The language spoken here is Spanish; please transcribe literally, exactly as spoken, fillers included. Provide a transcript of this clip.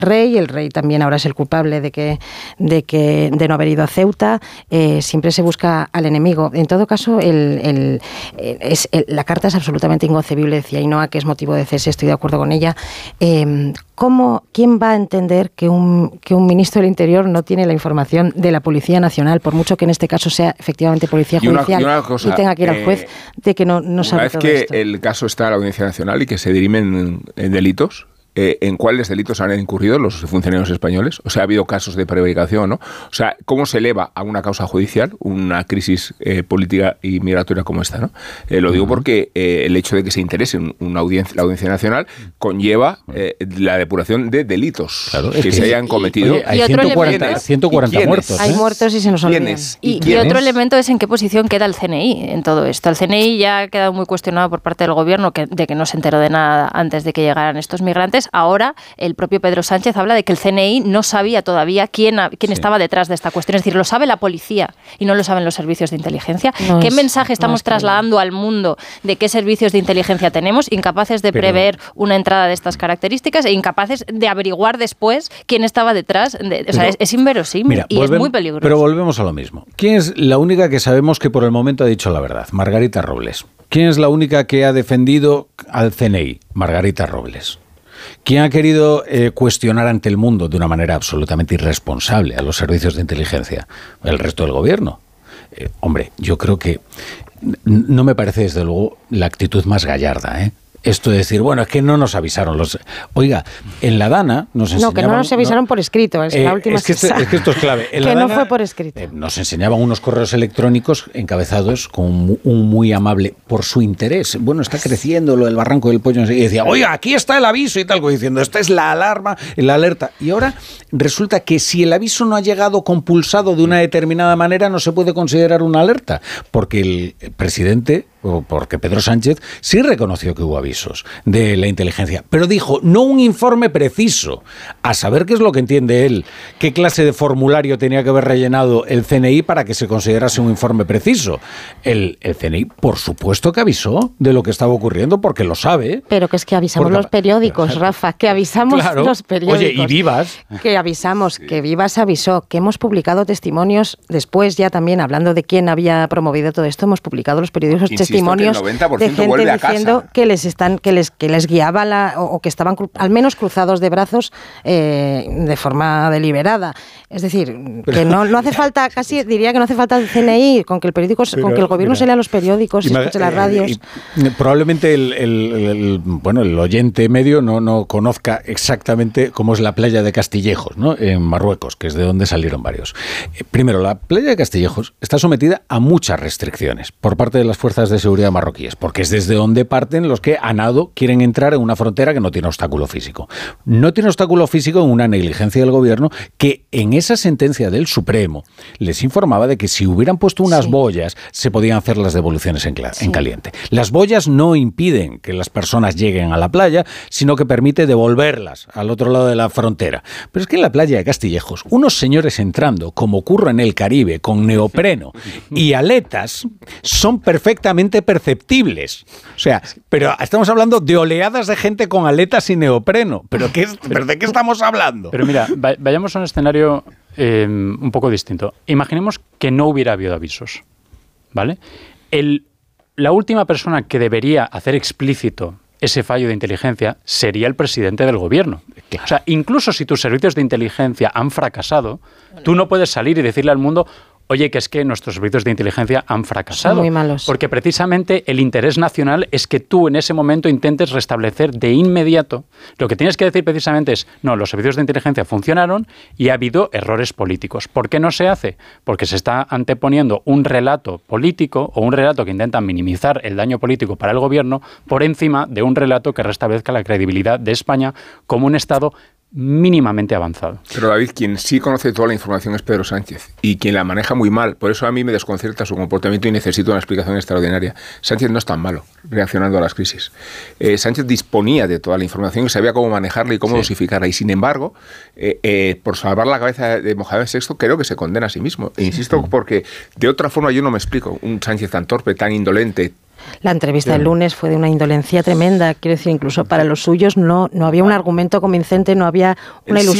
rey, el rey también ahora es el culpable de que de que de no haber ido a Ceuta, eh, siempre se busca al enemigo. En todo caso, el, el, es, el, la carta es absolutamente inconcebible, decía Ainhoa, que es motivo de cese, estoy de acuerdo con ella. Eh, ¿cómo, ¿Quién va a entender que un, que un ministro del Interior no tiene la información de la Policía Nacional, por mucho que en este caso sea efectivamente Policía y una, Judicial, y, una cosa, y tenga que ir eh, al juez, de que no, no sabe todo esto? Una vez que el caso está en la Audiencia Nacional y que se dirimen en, en delitos, Eh, ¿en cuáles delitos han incurrido los funcionarios españoles? O sea, ¿ha habido casos de prevaricación, no? O sea, ¿cómo se eleva a una causa judicial una crisis eh, política y migratoria como esta, no? Eh, lo digo porque eh, el hecho de que se interese una audiencia, la Audiencia Nacional conlleva eh, la depuración de delitos claro, que, que se hayan cometido. Oye, hay ciento cuarenta, ciento cuarenta muertos. Hay ¿eh? muertos y se nos olvidan. Y, y, y otro elemento es en qué posición queda el C N I en todo esto. El C N I ya ha quedado muy cuestionado por parte del gobierno que, de que no se enteró de nada antes de que llegaran estos migrantes. Ahora el propio Pedro Sánchez habla de que el C N I no sabía todavía quién, quién sí. estaba detrás de esta cuestión. Es decir, lo sabe la policía y no lo saben los servicios de inteligencia. No ¿Qué es, mensaje estamos no es trasladando al mundo de qué servicios de inteligencia tenemos? Incapaces de Pero... prever una entrada de estas características e incapaces de averiguar después quién estaba detrás. De, o sea, es, es inverosímil mira, y volvemos, es muy peligroso. Pero volvemos a lo mismo. ¿Quién es la única que sabemos que por el momento ha dicho la verdad? Margarita Robles. ¿Quién es la única que ha defendido al C N I? Margarita Robles. ¿Quién ha querido eh, cuestionar ante el mundo de una manera absolutamente irresponsable a los servicios de inteligencia? El resto del gobierno. Eh, hombre, yo creo que no me parece desde luego la actitud más gallarda, ¿eh? Esto de decir, bueno, es que no nos avisaron los... Oiga, en la Dana nos enseñaban... No, que no nos avisaron no, por escrito, es eh, la última... Es que, esto, es que esto es clave. En que la no Dana, fue por escrito. Eh, nos enseñaban unos correos electrónicos encabezados con un muy amable por su interés. Bueno, está creciendo lo del Barranco del Pollo. Y decía, oiga, aquí está el aviso y tal, diciendo, esta es la alarma, la alerta. Y ahora resulta que si el aviso no ha llegado compulsado de una determinada manera, no se puede considerar una alerta, porque el presidente... porque Pedro Sánchez sí reconoció que hubo avisos de la inteligencia, pero dijo, no un informe preciso, a saber qué es lo que entiende él, qué clase de formulario tenía que haber rellenado el C N I para que se considerase un informe preciso. El, el C N I, por supuesto que avisó de lo que estaba ocurriendo, porque lo sabe. Pero que es que avisamos porque, los periódicos, Rafa, que avisamos claro. los periódicos. Oye, y Vivas. Que avisamos, sí. que Vivas avisó, que hemos publicado testimonios, después ya también hablando de quién había promovido todo esto, hemos publicado los periódicos testimonios de gente diciendo que les están que les que les guiaba la, o, o que estaban cru, al menos cruzados de brazos eh, de forma deliberada. Es decir, que no, no hace falta, casi diría que no hace falta el C N I, con que el periódico, Pero, con que el gobierno mira, se lea los periódicos, se escuche las radios. Y, y, probablemente el, el, el bueno el oyente medio no, no conozca exactamente cómo es la playa de Castillejos, ¿no? En Marruecos, que es de donde salieron varios. Primero, la playa de Castillejos está sometida a muchas restricciones por parte de las fuerzas de seguridad marroquíes, porque es desde donde parten los que a nado quieren entrar en una frontera que no tiene obstáculo físico. No tiene obstáculo físico en una negligencia del gobierno que en esa sentencia del Supremo les informaba de que si hubieran puesto unas sí. boyas se podían hacer las devoluciones en, cl- sí. en caliente. Las boyas no impiden que las personas lleguen a la playa, sino que permite devolverlas al otro lado de la frontera. Pero es que en la playa de Castillejos, unos señores entrando, como ocurre en el Caribe, con neopreno y aletas, son perfectamente perceptibles. O sea, pero estamos hablando de oleadas de gente con aletas y neopreno. ¿Pero, qué es, pero de qué estamos hablando? Pero mira, vayamos a un escenario eh, un poco distinto. Imaginemos que no hubiera habido avisos, ¿vale? El, la última persona que debería hacer explícito ese fallo de inteligencia sería el presidente del gobierno. Claro. O sea, incluso si tus servicios de inteligencia han fracasado, tú no puedes salir y decirle al mundo, oye, que es que nuestros servicios de inteligencia han fracasado. Son muy malos. Porque precisamente el interés nacional es que tú en ese momento intentes restablecer de inmediato. Lo que tienes que decir precisamente es, no, los servicios de inteligencia funcionaron y ha habido errores políticos. ¿Por qué no se hace? Porque se está anteponiendo un relato político o un relato que intenta minimizar el daño político para el gobierno por encima de un relato que restablezca la credibilidad de España como un Estado mínimamente avanzado. Pero David, quien sí conoce toda la información es Pedro Sánchez y quien la maneja muy mal. Por eso a mí me desconcierta su comportamiento y necesito una explicación extraordinaria. Sánchez no es tan malo reaccionando a las crisis. Eh, Sánchez disponía de toda la información y sabía cómo manejarla y cómo sí. dosificarla. Y sin embargo, eh, eh, por salvar la cabeza de Mohamed sexto, creo que se condena a sí mismo. E insisto, sí. porque de otra forma yo no me explico un Sánchez tan torpe, tan indolente, La entrevista del lunes fue de una indolencia tremenda, quiero decir, incluso para los suyos no, no había un argumento convincente, no había una ilusión